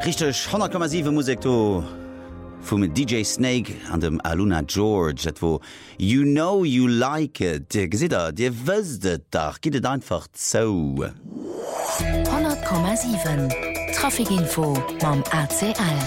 Richtig 100,7 Musik do vum DJ Snake an dem Aluna George, et wo You know you like it. Gesider, Dir wëstet dach, giet einfach zo. 100,7 Trafikinfo mam ACL.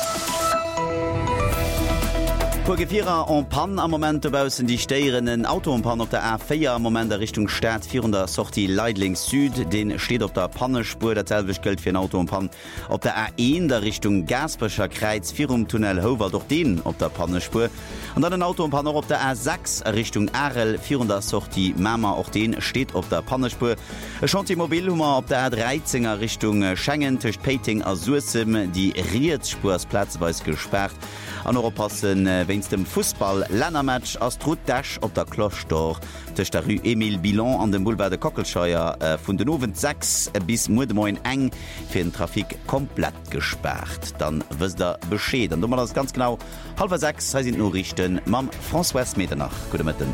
Gefierer en Pan am moment dobausen die steierenden Autopan op der A4 am moment der Richtung Stadt 400 Sorti Leidlings Süd, den steht op der Pannespur derselwech gilt fir Autopan op der A1 der Richtung Gaspecher Kreiz 4 Tunnel Hover durch den op der Pannespur und dann den Autopan noch op der A6 Richtung Arel 400 Sorti Mama auch den steht op der Pannespur. Schon die Mobilhummer op der A13er Richtung Schengen Tisch Peting as Susim die Rietspursplatzweis gesperrt an Europassen wenn's dem Fußball-Lännermatch as Trotdasch op der Klochtor tech der Rue Emile Bilan an dem Boulevard de Kockelscheier vun den Owen 6 bis Mudemoin eng fir den Trafik komplett gesperrt. Dann wës der Bescheid. Dann dummer das ganz genau 5:30 sind Nachrichten mam François Medernach. Gute Mitten.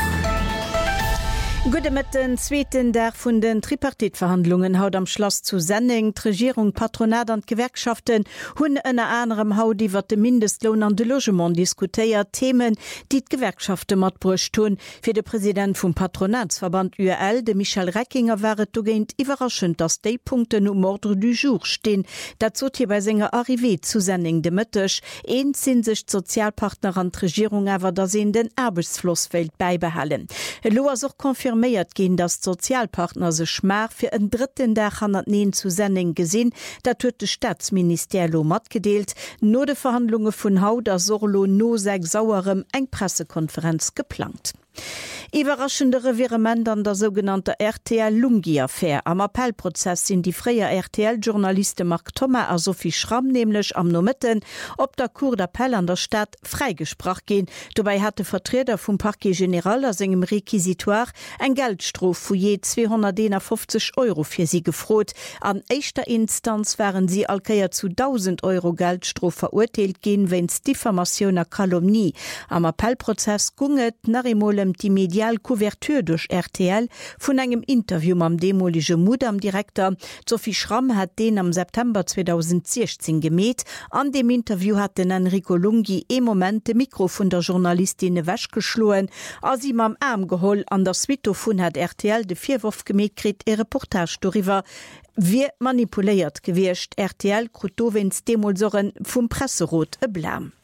Gute mit den zweiten der vun den Tripartitverhandlungen haut am Schloss zu Senning, Regierung, Patronat und Gewerkschaften hunn ënner anderem Haut iwwer de Mindestlohn an de Logement diskutéiert Themen, die d'Gewerkschaften mat brucht hun. Fir de Präsident vum Patronatsverband URL, de Michel Reckinger, wäret dogéint iwwerraschend, dass déi Punkten Ordre du jour stehn. Dazu hier bei senger Arrivé zu Senning de Mëttech. Een sinn sich Sozialpartner an Regierung awer da se den Erbesflosswelt beibehalen. Lo as auch konfirmiert gehen, dass Sozialpartner se schmar fir en dritten der 109 zu Senning gesinn, dat huet de Staatsministerium mat gedeelt, no de Verhandlungen vun Haut a Sorlo no seg sauerem eng Pressekonferenz geplant. Überraschende Revirement an der sogenannte RTL-Lungi-Affaire. Am Appellprozess sind die freie RTL-Journalisten Mark Thomas a Sophie Schramm nämlich am Nomitten ob der Cour d'Appell an der Stadt freigesprach gehen. Dabei hatte Vertreter vom Parquet General aus engem Requisitoire ein Geldstrof für je 250 € für sie gefroht. An echter Instanz waren sie alkeier zu 1000 € Geldstrof verurteilt gehen, wenn's Diffamation a Kalumnie. Am Appellprozess gunget narimolem die medial Kuvertur durch RTL vun engem Interview am demolige Mudam-Direktor. Sophie Schramm hat den am September 2016 gemäht. An dem Interview hat den Enrico Lungi Moment de Mikro vun der Journalistin wäsch geschloen, as ihm am Arm geholl an der Suite vun hat RTL de Vierwurf gemäht krit e Reportage darüber, wie manipuliert gewircht RTL Krutowens Demolsoren vum Presserot e Blam.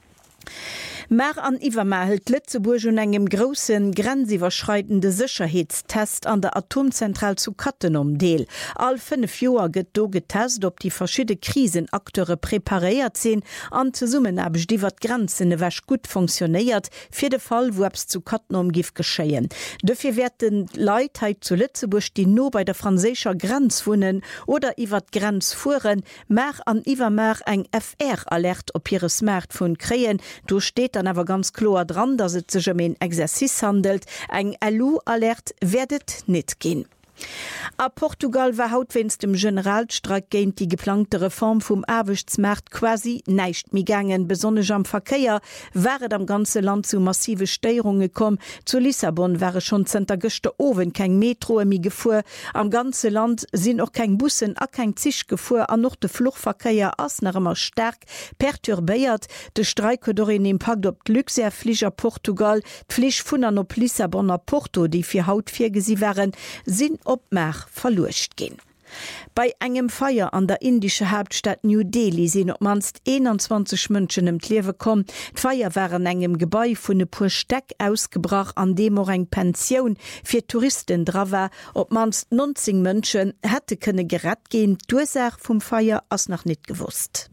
Mer an Iwermar hält Lützeburg un engem grossen grenziwerschreitende Sicherheitstest an der Atomzentral zu Kattenom deel. All 5 Joer gët do getest, ob die verschiedene Krisenakteure prepariert sinn, an ze summen abg die wat Grenzen wäsch gut funktioniert, fir de Fall wo's zu Kattenom gif geschéien. Dëfir werden Leiitheit zu Lützeburg, die no bei der franzécher Grenz wohnen oder iwwer Grenz fuhren, Mer an Iwermar eng FR-Alert op ihre Smartphone kreien, du steht dann aber ganz klar dran, dass es sich um ein Exerzice handelt. Ein LU-Alert werdet nicht gehen. A Portugal war haut wenns dem Generalstreik géint die geplante Reform vum Arbeitsmarkt quasi neicht mi gangen. Besonnech am Verkeier wäret am ganze Land zu massive Steierungen kom. Zu Lissabon wäre schon zenter Göchte Owen keng Metro mi gefuhr. Am ganze Land sinn auch kein Bussen a kein Zisch gefuhr an noch de Fluchverkeier ass nach immer stark perturbéiert. De Streik huet in Impact op Luxairflieger Portugal, d'Flich vun an op Lissabonner Porto, die fir haut gesi wären, sinn op Mer verluscht gehen. Bei engem Feier an der indische Hauptstadt New Delhi sind op manst 21 Mënschen im Kliewe kom. D'Feier waren engem Gebäi vun e pur Steck ausgebrach, an dem or eng Pension fir Touristen drawer. Op manst 19 Mënschen hätte kënne gerat gehen. D'Ursach vum Feier ass noch net gewusst.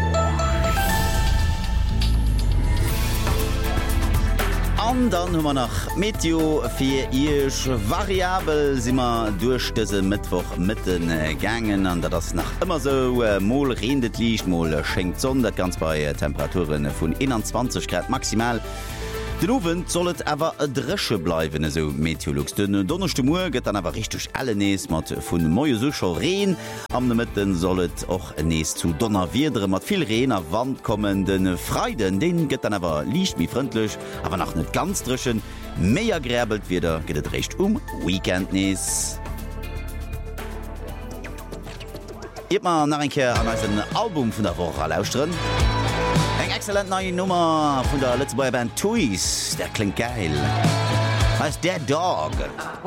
Und dann haben wir noch Meteo für ihr variabel sind wir durch diesen Mittwoch mitten gegangen und das nach immer so mal regnet liegt, mal schenkt Sonne, ganz bei Temperaturen von 21 Grad maximal. Den Abend soll es aber dresche bleiben, so Meteorologs. Den Donnerstag geht dann aber richtig alle nächst mit von Moje schon Regen. Am Mitten soll es auch nächst zu Donnerwiedere mit viel Regen auf Wand kommen. Den Freitag, den geht dann aber leicht wie freundlich, aber noch nicht ganz dreschen. Mehr gräbelt wieder, geht es recht Weekend nächst. Immer nach enke an als ein Album vun der Woche lausren. Eng exzellent neue Nummer vun der Lützebauer Band Toys, der klingt geil. Heißt der Dog.